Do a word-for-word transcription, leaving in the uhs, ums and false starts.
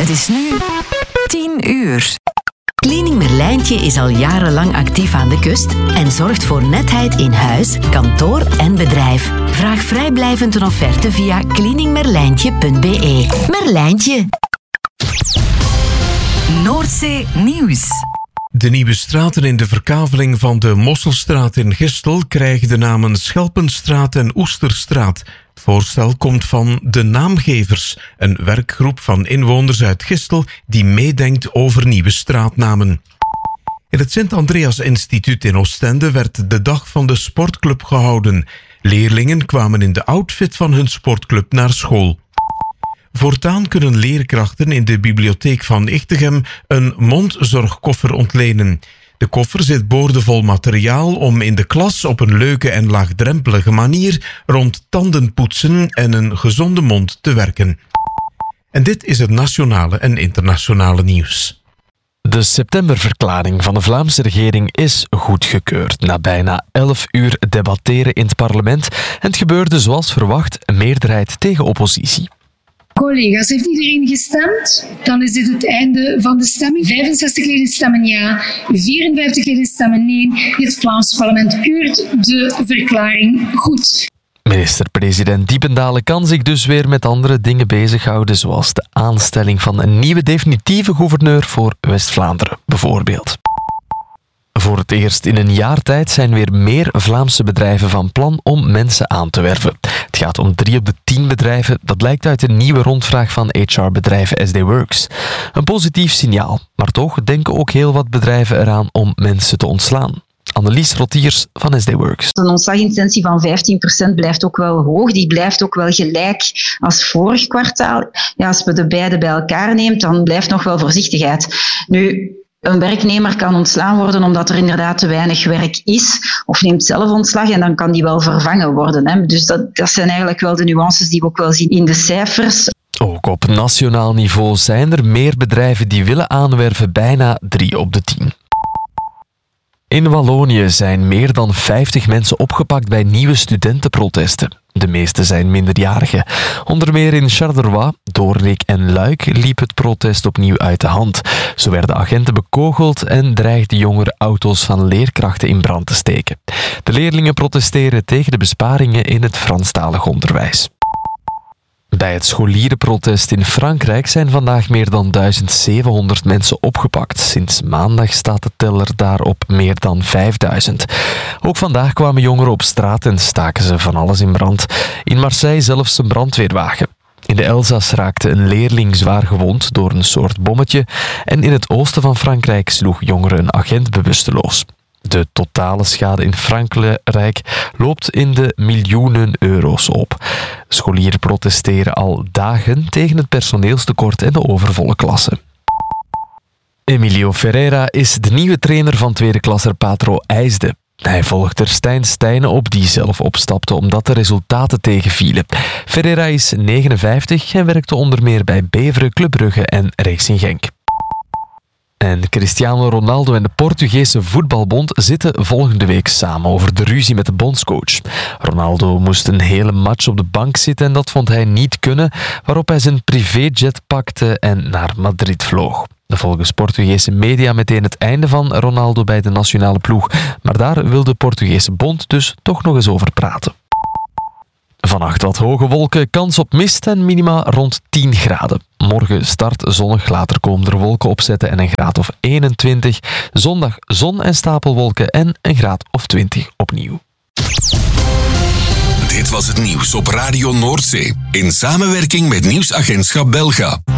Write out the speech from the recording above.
Het is nu tien uur. Cleaning Merlijntje is al jarenlang actief aan de kust en zorgt voor netheid in huis, kantoor en bedrijf. Vraag vrijblijvend een offerte via cleaning merlijntje punt b e. Merlijntje. Noordzee Nieuws. De nieuwe straten in de verkaveling van de Mosselstraat in Gistel krijgen de namen Schelpenstraat en Oesterstraat. Het voorstel komt van De Naamgevers, een werkgroep van inwoners uit Gistel die meedenkt over nieuwe straatnamen. In het Sint-Andreas Instituut in Oostende werd de dag van de sportclub gehouden. Leerlingen kwamen in de outfit van hun sportclub naar school. Voortaan kunnen leerkrachten in de bibliotheek van Ichtegem een mondzorgkoffer ontlenen. De koffer zit boordevol materiaal om in de klas op een leuke en laagdrempelige manier rond tandenpoetsen en een gezonde mond te werken. En dit is het nationale en internationale nieuws. De septemberverklaring van de Vlaamse regering is goedgekeurd. Na bijna elf uur debatteren in het parlement. En het gebeurde zoals verwacht, een meerderheid tegen oppositie. Collega's, heeft iedereen gestemd? Dan is dit het einde van de stemming. vijfenzestig leden stemmen ja, vierenvijftig leden stemmen nee. Het Vlaams parlement keurt de verklaring goed. Minister-president Diependalen kan zich dus weer met andere dingen bezighouden, zoals de aanstelling van een nieuwe definitieve gouverneur voor West-Vlaanderen, bijvoorbeeld. Voor het eerst in een jaar tijd zijn weer meer Vlaamse bedrijven van plan om mensen aan te werven. Het gaat om drie op de tien bedrijven. Dat blijkt uit een nieuwe rondvraag van H R-bedrijf S D Works. Een positief signaal, maar toch denken ook heel wat bedrijven eraan om mensen te ontslaan. Annelies Rottiers van S D Works. Een ontslagintentie van vijftien procent blijft ook wel hoog. Die blijft ook wel gelijk als vorig kwartaal. Ja, als we de beide bij elkaar neemt, dan blijft nog wel voorzichtigheid. Nu, een werknemer kan ontslaan worden omdat er inderdaad te weinig werk is, of neemt zelf ontslag en dan kan die wel vervangen worden. Hè. Dus dat, dat zijn eigenlijk wel de nuances die we ook wel zien in de cijfers. Ook op nationaal niveau zijn er meer bedrijven die willen aanwerven, bijna drie op de tien. In Wallonië zijn meer dan vijftig mensen opgepakt bij nieuwe studentenprotesten. De meeste zijn minderjarigen. Onder meer in Charleroi, Doornik en Luik liep het protest opnieuw uit de hand. Zo werden agenten bekogeld en dreigden jongeren auto's van leerkrachten in brand te steken. De leerlingen protesteren tegen de besparingen in het Franstalig onderwijs. Bij het scholierenprotest in Frankrijk zijn vandaag meer dan duizend zevenhonderd mensen opgepakt. Sinds maandag staat de teller daar op meer dan vijfduizend. Ook vandaag kwamen jongeren op straat en staken ze van alles in brand. In Marseille zelfs een brandweerwagen. In de Elzas raakte een leerling zwaar gewond door een soort bommetje. En in het oosten van Frankrijk sloeg jongeren een agent bewusteloos. De totale schade in Frankrijk loopt in de miljoenen euro's op. Scholieren protesteren al dagen tegen het personeelstekort en de overvolle klassen. Emilio Ferreira is de nieuwe trainer van tweede klasser Patro IJsde. Hij volgt er Stijn Stijnen op, die zelf opstapte omdat de resultaten tegenvielen. Ferreira is negenenvijftig en werkte onder meer bij Beveren, Club Brugge en Racing Genk. En Cristiano Ronaldo en de Portugese voetbalbond zitten volgende week samen over de ruzie met de bondscoach. Ronaldo moest een hele match op de bank zitten en dat vond hij niet kunnen, waarop hij zijn privéjet pakte en naar Madrid vloog. Volgens Portugese media meteen het einde van Ronaldo bij de nationale ploeg, maar daar wil de Portugese bond dus toch nog eens over praten. Vannacht wat hoge wolken, kans op mist en minima rond tien graden. Morgen start zonnig, later komen er wolken opzetten en een graad of eenentwintig. Zondag zon en stapelwolken en een graad of twintig opnieuw. Dit was het nieuws op Radio Noordzee in samenwerking met Nieuwsagentschap Belga.